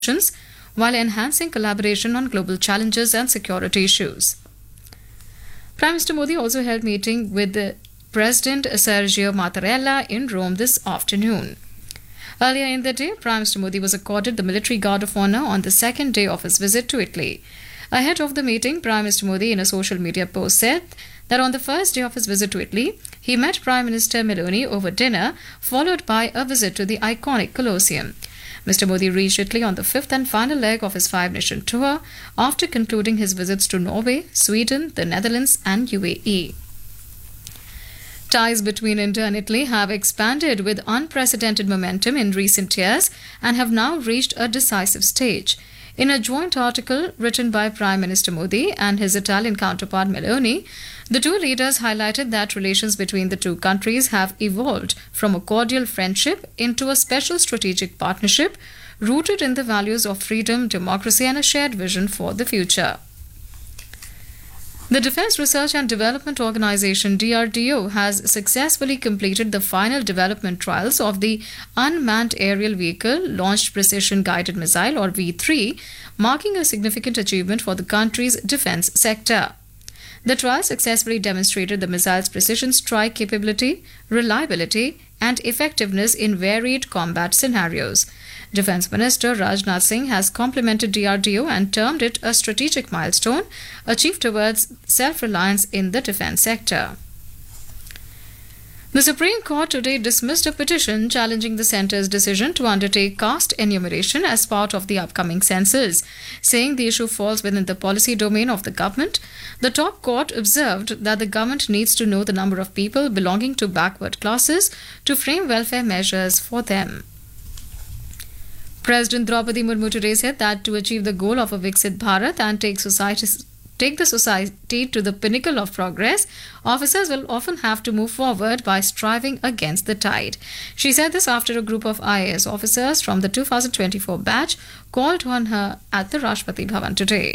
while enhancing collaboration on global challenges and security issues. Prime Minister Modi also held meeting with the President Sergio Mattarella in Rome this afternoon. Earlier in the day, Prime Minister Modi was accorded the Military Guard of Honor on the second day of his visit to Italy. Ahead of the meeting, Prime Minister Modi in a social media post said that on the first day of his visit to Italy, he met Prime Minister Meloni over dinner, followed by a visit to the iconic Colosseum. Mr. Modi reached Italy on the fifth and final leg of his five-nation tour after concluding his visits to Norway, Sweden, the Netherlands and UAE. Ties between India and Italy have expanded with unprecedented momentum in recent years and have now reached a decisive stage. In a joint article written by Prime Minister Modi and his Italian counterpart Meloni, the two leaders highlighted that relations between the two countries have evolved from a cordial friendship into a special strategic partnership rooted in the values of freedom, democracy, and a shared vision for the future. The Defence Research and Development Organisation DRDO has successfully completed the final development trials of the Unmanned Aerial Vehicle Launched Precision Guided Missile or V3, marking a significant achievement for the country's defence sector. The trial successfully demonstrated the missile's precision strike capability, reliability, and effectiveness in varied combat scenarios. Defence Minister Rajnath Singh has complimented DRDO and termed it a strategic milestone achieved towards self-reliance in the defence sector. The Supreme Court today dismissed a petition challenging the centre's decision to undertake caste enumeration as part of the upcoming census, saying the issue falls within the policy domain of the government. The top court observed that the government needs to know the number of people belonging to backward classes to frame welfare measures for them. President Draupadi Murmu today said that to achieve the goal of a Viksit Bharat and take the society to the pinnacle of progress, officers will often have to move forward by striving against the tide. She said this after a group of IAS officers from the 2024 batch called on her at the Rashtrapati Bhavan today.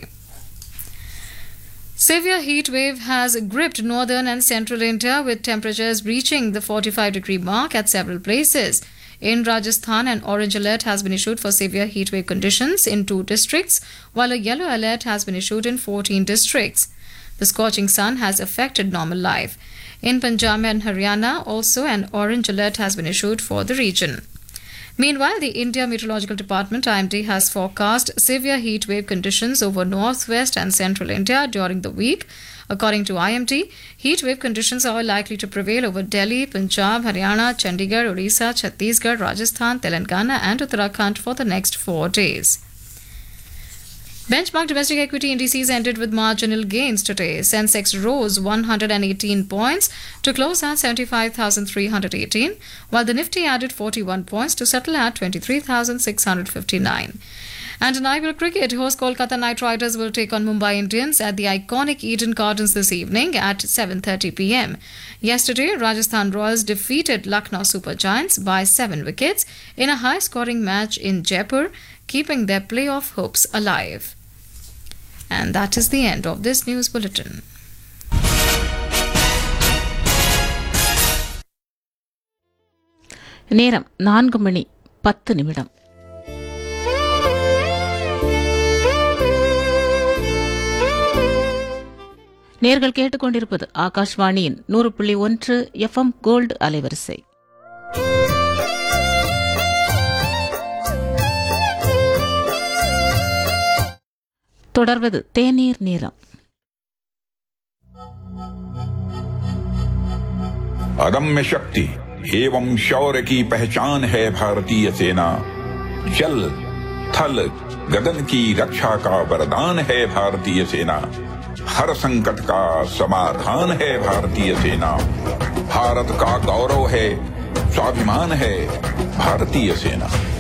Severe heat wave has gripped northern and central India with temperatures reaching the 45-degree mark at several places. In Rajasthan, an orange alert has been issued for severe heatwave conditions in 2 districts, while a yellow alert has been issued in 14 districts. The scorching sun has affected normal life. In Punjab and Haryana, also an orange alert has been issued for the region. Meanwhile, the India Meteorological Department IMD has forecast severe heatwave conditions over northwest and central India during the week. According to IMD, heatwave conditions are likely to prevail over Delhi, Punjab, Haryana, Chandigarh, Odisha, Chhattisgarh, Rajasthan, Telangana and Uttarakhand for the next 4 days. Benchmark domestic equity indices ended with marginal gains today. Sensex rose 118 points to close at 75,318, while the Nifty added 41 points to settle at 23,659. And in IPL cricket, host Kolkata Knight Riders will take on Mumbai Indians at the iconic Eden Gardens this evening at 7:30 p.m. Yesterday, Rajasthan Royals defeated Lucknow Super Giants by 7 wickets in a high-scoring match in Jaipur, keeping their playoff hopes alive. And that is the end of this news bulletin. நேரம் 4:10 நேர்கள் கேட்டுக்கொண்டிருப்பது ஆகாஷ்வாணியின் 100.1 FM gold அலைவரிசை. தொடர்வது தேநீர் நேரம். अदम्य शक्ति एवं शौर्य की पहचान है भारतीय सेना. जल, थल, गगन की रक्षा का वरदान है भारतीय सेना. हर संकट का समाधान है भारतीय सेना. भारत का गौरव है, स्वाभिमान है भारतीय सेना.